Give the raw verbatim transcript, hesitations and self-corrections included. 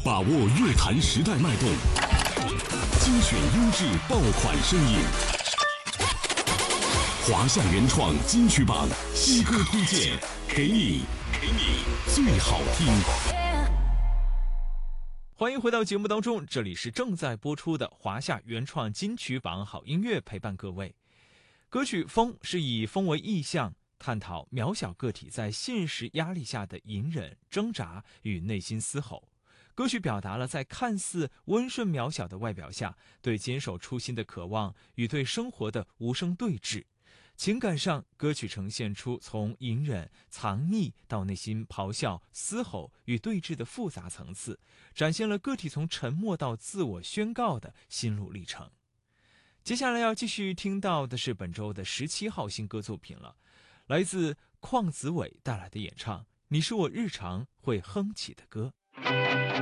把握乐坛时代脉动，精选优质爆款声音。华夏原创金曲榜新歌推荐，给你给你最好听。 欢迎回到节目当中，这里是正在播出的华夏原创金曲榜好音乐，陪伴各位。歌曲《风》是以风为意象，探讨渺小个体在现实压力下的隐忍、挣扎与内心嘶吼。歌曲表达了在看似温顺渺小的外表下，对坚守初心的渴望与对生活的无声对峙。情感上，歌曲呈现出从隐忍、藏匿到内心咆哮、嘶吼与对峙的复杂层次，展现了个体从沉默到自我宣告的心路历程。接下来要继续听到的是本周的十七号新歌作品了，来自邝子伟带来的演唱《你是我日常会哼起的歌》。